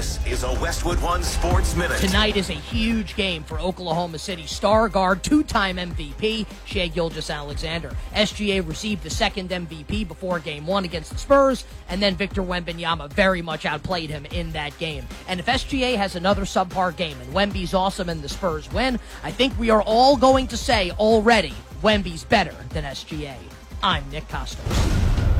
This is a Westwood One Sports Minute. Tonight is a huge game for Oklahoma City star guard, two-time MVP, Shai Gilgeous-Alexander. SGA received the second MVP before Game 1 against the Spurs, and then Victor Wembanyama very much outplayed him in that game. And if SGA has another subpar game and Wemby's awesome and the Spurs win, I think we are all going to say already Wemby's better than SGA. I'm Nick Costos.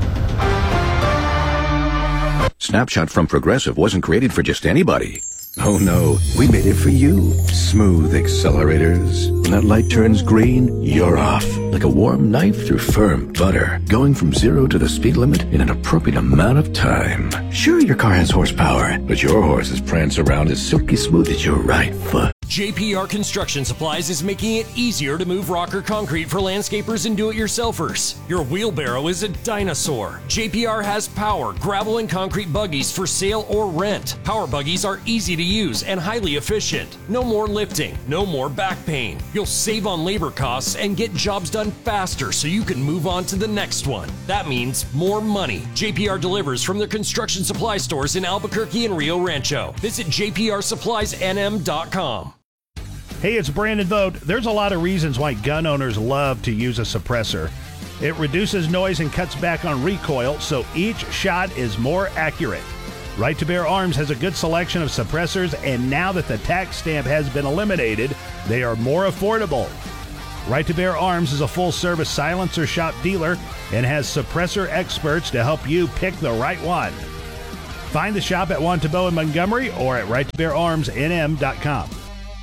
Snapshot from Progressive wasn't created for just anybody. Oh no, we made it for you. Smooth accelerators. When that light turns green, you're off. Like a warm knife through firm butter. Going from 0 to the speed limit in an appropriate amount of time. Sure, your car has horsepower, but your horses prance around as silky smooth as your right foot. JPR Construction Supplies is making it easier to move rock or concrete for landscapers and do-it-yourselfers. Your wheelbarrow is a dinosaur. JPR has power, gravel, and concrete buggies for sale or rent. Power buggies are easy to use and highly efficient. No more lifting, no more back pain. You'll save on labor costs and get jobs done faster so you can move on to the next one. That means more money. JPR delivers from their construction supply stores in Albuquerque and Rio Rancho. Visit jprsuppliesnm.com. Hey, it's Brandon Vogt. There's a lot of reasons why gun owners love to use a suppressor. It reduces noise and cuts back on recoil, so each shot is more accurate. Right to Bear Arms has a good selection of suppressors, and now that the tax stamp has been eliminated, they are more affordable. Right to Bear Arms is a full-service silencer shop dealer and has suppressor experts to help you pick the right one. Find the shop at Wantabo in Montgomery or at righttobeararmsnm.com.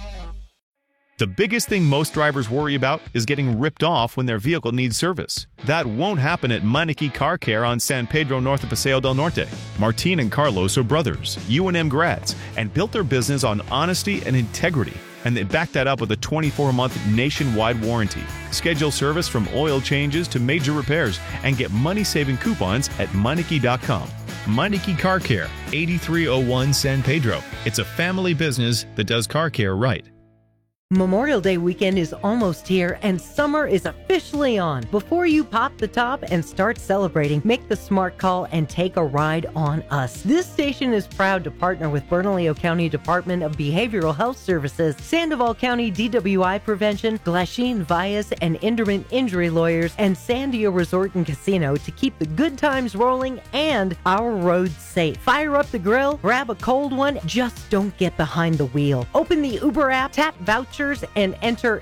The biggest thing most drivers worry about is getting ripped off when their vehicle needs service. That won't happen at Meineke Car Care on San Pedro north of Paseo del Norte. Martin and Carlos are brothers, UNM grads, and built their business on honesty and integrity. And they back that up with a 24-month nationwide warranty. Schedule service from oil changes to major repairs and get money-saving coupons at Meineke.com. Meineke Car Care, 8301 San Pedro. It's a family business that does car care right. Memorial Day weekend is almost here and summer is officially on. Before you pop the top and start celebrating, make the smart call and take a ride on us. This station is proud to partner with Bernalillo County Department of Behavioral Health Services, Sandoval County DWI Prevention, Glasheen Vias and Inderman Injury Lawyers, and Sandia Resort and Casino to keep the good times rolling and our roads safe. Fire up the grill, grab a cold one, just don't get behind the wheel. Open the Uber app, tap vouchers, and enter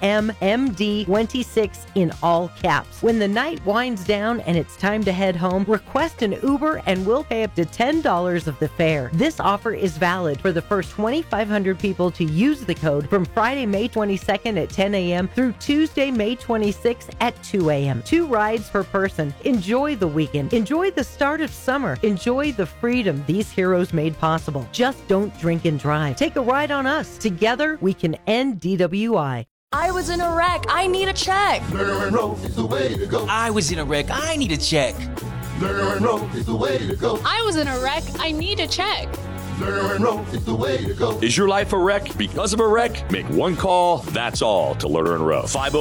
NMMD26 in all caps. When the night winds down and it's time to head home, request an Uber and we'll pay up to $10 of the fare. This offer is valid for the first 2,500 people to use the code from Friday, May 22nd at 10 a.m. through Tuesday, May 26th at 2 a.m. 2 rides per person. Enjoy the weekend. Enjoy the start of summer. Enjoy the freedom these heroes made possible. Just don't drink and drive. Take a ride on us. Together, we can end DWI. I was in a wreck. I need a check. Lerner and Rowe is the way to go. I was in a wreck. I need a check. Lerner and Rowe is the way to go. I was in a wreck. I need a check. Lerner and Rowe is the way to go. Is your life a wreck because of a wreck? Make one call, that's all, to Lerner and Rowe.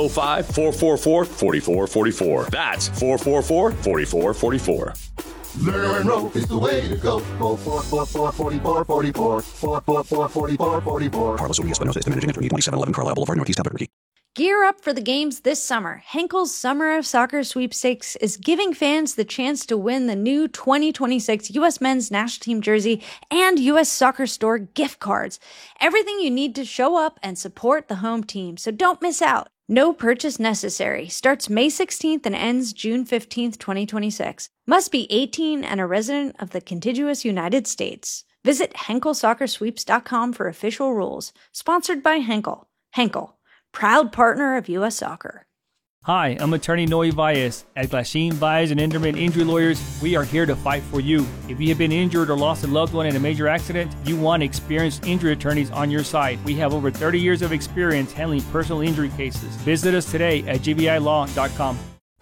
505-444-4444. That's 444-4444. Lerner and Rowe is the way to go. 444-4444. 444-4444. Carlos Urias Espinosa is the managing editor, 2711 Carlisle Boulevard, Northeast Albuquerque. Gear up for the games this summer. Henkel's Summer of Soccer Sweepstakes is giving fans the chance to win the new 2026 U.S. Men's National Team jersey and U.S. Soccer Store gift cards. Everything you need to show up and support the home team, so don't miss out. No purchase necessary. Starts May 16th and ends June 15th, 2026. Must be 18 and a resident of the contiguous United States. Visit HenkelSoccerSweeps.com for official rules. Sponsored by Henkel. Henkel, proud partner of U.S. Soccer. Hi, I'm attorney Noe Valles. At Glasheen Vias and Inderman Injury Lawyers, we are here to fight for you. If you have been injured or lost a loved one in a major accident, you want experienced injury attorneys on your side. We have over 30 years of experience handling personal injury cases. Visit us today at gbilaw.com.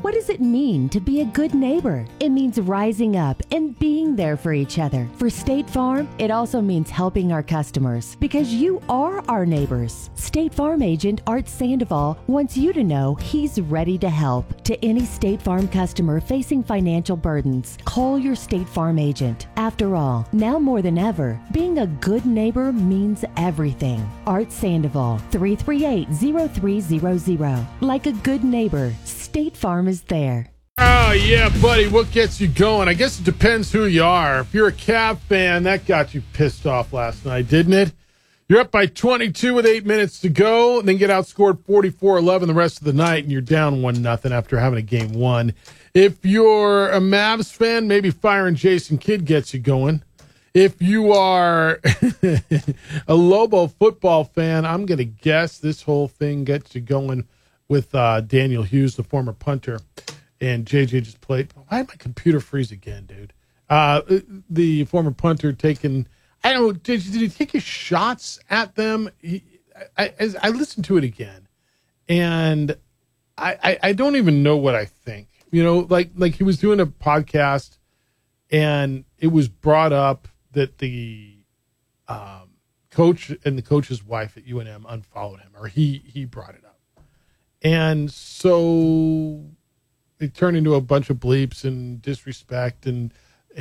What does it mean to be a good neighbor? It means rising up and being there for each other. For State Farm, it also means helping our customers because you are our neighbors. State Farm agent Art Sandoval wants you to know he's ready to help. To any State Farm customer facing financial burdens, call your State Farm agent. After all, now more than ever, being a good neighbor means everything. Art Sandoval, 338-0300. Like a good neighbor, State Farm is there. Oh, yeah, buddy. What gets you going? I guess it depends who you are. If you're a Cav fan, that got you pissed off last night, didn't it? You're up by 22 with 8 minutes to go, and then get outscored 44-11 the rest of the night, and you're down 1-0 after having a game one. If you're a Mavs fan, maybe firing Jason Kidd gets you going. If you are a Lobo football fan, I'm going to guess this whole thing gets you going with Daniel Hughes, the former punter, and JJ just played. Why did my computer freeze again, dude? The former punter taking, I don't know, did he take his shots at them? I listened to it again, and I don't even know what I think. You know, like he was doing a podcast, and it was brought up that the coach and the coach's wife at UNM unfollowed him, or he brought it up. And so it turned into a bunch of bleeps and disrespect and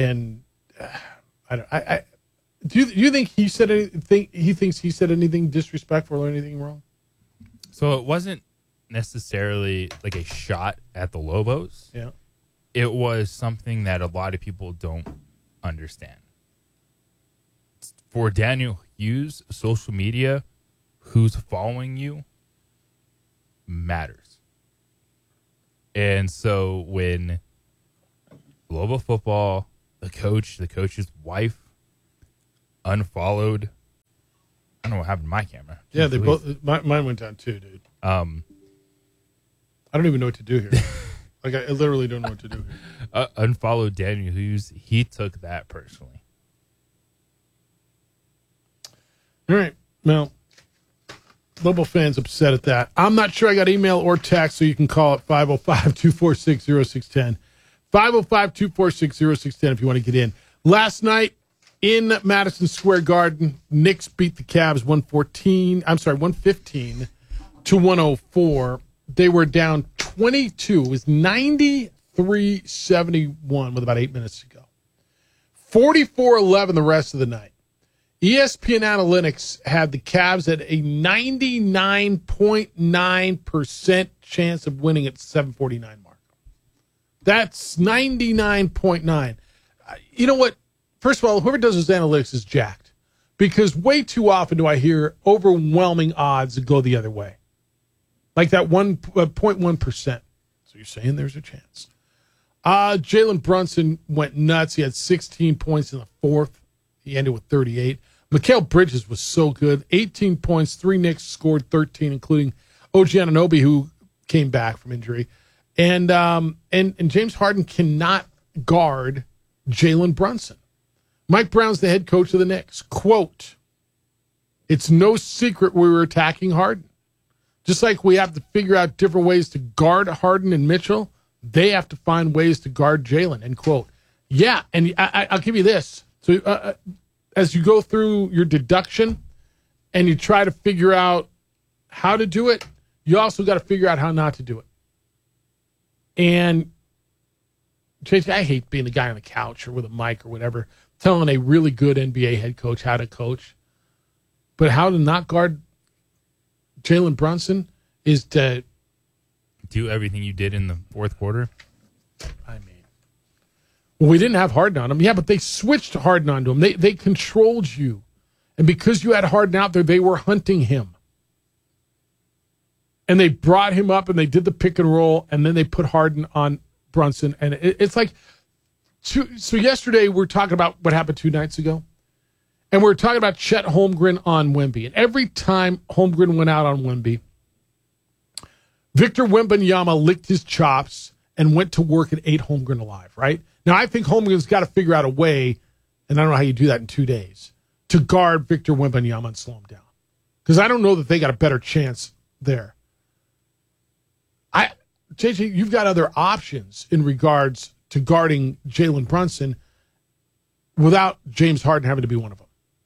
I do you think he said anything? He thinks he said anything disrespectful or anything wrong? So it wasn't necessarily like a shot at the Lobos. Yeah, it was something that a lot of people don't understand. For Daniel Hughes, social media, who's following you matters. And so when Lobo football, the coach's wife unfollowed, I don't know what happened to my camera. Yeah, they both. Mine went down too, dude. I don't even know what to do here. Like I literally don't know what to do here. Unfollowed Daniel Hughes. He took that personally. All right. Well, Lobo fans upset at that. I'm not sure I got email or text, so you can call at 505-246-0610. 505-246-0610 if you want to get in. Last night in Madison Square Garden, Knicks beat the Cavs 115 to 104. They were down 22. It was 93-71 with about 8 minutes to go. 44-11 the rest of the night. ESPN Analytics had the Cavs at a 99.9% chance of winning at the 7:49 mark. That's 99.9. You know what? First of all, whoever does those analytics is jacked, because way too often do I hear overwhelming odds that go the other way, like that 1.1%. So you're saying there's a chance. Jalen Brunson went nuts. He had 16 points in the fourth. He ended with 38. Mikal Bridges was so good. 18 points, 3 Knicks scored 13, including OG Anunoby, who came back from injury. And James Harden cannot guard Jalen Brunson. Mike Brown's the head coach of the Knicks. Quote, "It's no secret we were attacking Harden. Just like we have to figure out different ways to guard Harden and Mitchell, they have to find ways to guard Jalen," end quote. Yeah, and I'll give you this. So as you go through your deduction and you try to figure out how to do it, you also got to figure out how not to do it. And JJ, I hate being the guy on the couch or with a mic or whatever, telling a really good NBA head coach how to coach. But how to not guard Jalen Brunson is to do everything you did in the fourth quarter. I mean, well, we didn't have Harden on him. Yeah, but they switched Harden onto him. They controlled you. And because you had Harden out there, they were hunting him. And they brought him up and they did the pick and roll, and then they put Harden on Brunson. And it's like, so yesterday we were talking about what happened 2 nights ago. And we were talking about Chet Holmgren on Wemby. And every time Holmgren went out on Wemby, Victor Wembanyama licked his chops and went to work and ate Holmgren alive, right? Now, I think Holmgren's got to figure out a way, and I don't know how you do that in 2 days, to guard Victor Wembanyama and slow him down. Because I don't know that they got a better chance there. JJ, you've got other options in regards to guarding Jalen Brunson without James Harden having to be one of them.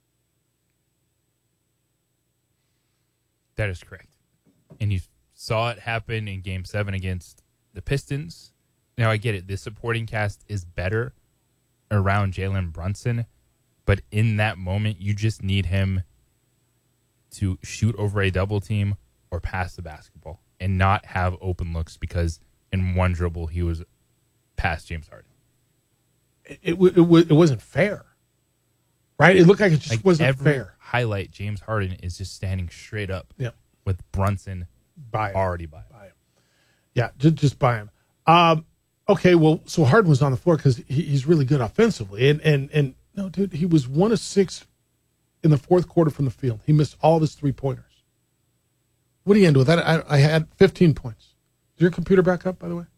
That is correct. And you saw it happen in Game 7 against the Pistons. Now, I get it. The supporting cast is better around Jalen Brunson, but in that moment, you just need him to shoot over a double team or pass the basketball and not have open looks because in one dribble, he was past James Harden. It wasn't fair, right? It looked like it just wasn't every fair. Highlight, James Harden is just standing straight up with Brunson already by him. Yeah, just by him. Okay, well, so Harden was on the floor because he's really good offensively. And no, dude, he was 1 of 6 in the fourth quarter from the field. He missed all of his 3-pointers. What do you end with? I had 15 points. Is your computer back up, by the way?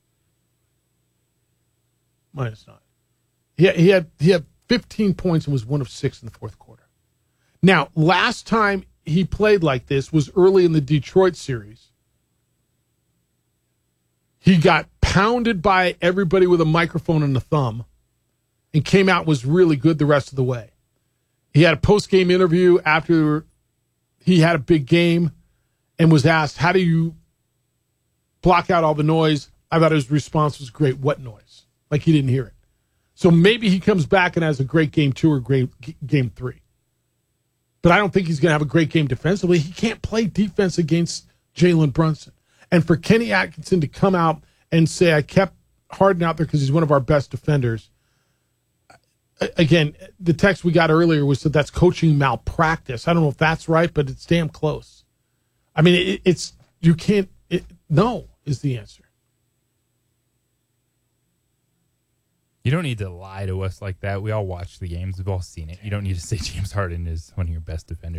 Mine is not. He had 15 points and was 1 of 6 in the fourth quarter. Now, last time he played like this was early in the Detroit series. He got pounded by everybody with a microphone and a thumb and came out and was really good the rest of the way. He had a post-game interview after he had a big game and was asked, how do you block out all the noise? I thought his response was great. What noise? Like he didn't hear it. So maybe he comes back and has a great game 2 or great game 3. But I don't think he's going to have a great game defensively. He can't play defense against Jalen Brunson. And for Kenny Atkinson to come out and say, I kept Harden out there because he's one of our best defenders. Again, the text we got earlier was that that's coaching malpractice. I don't know if that's right, but it's damn close. I mean, no is the answer. You don't need to lie to us like that. We all watch the games. We've all seen it. You don't need to say James Harden is one of your best defenders.